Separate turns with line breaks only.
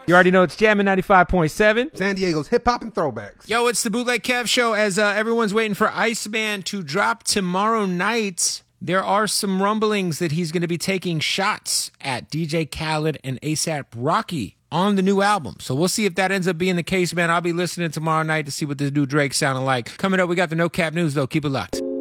You already know it's Jammin' 95.7.
San Diego's hip-hop and throwbacks.
Yo, it's the Bootleg Kev Show. As everyone's waiting for Iceman to drop tomorrow night, there are some rumblings that he's going to be taking shots at DJ Khaled and A$AP Rocky on the new album. So we'll see if that ends up being the case, man. I'll be listening tomorrow night to see what this new Drake sounding like. Coming up, we got the No Cap News, though. Keep it locked.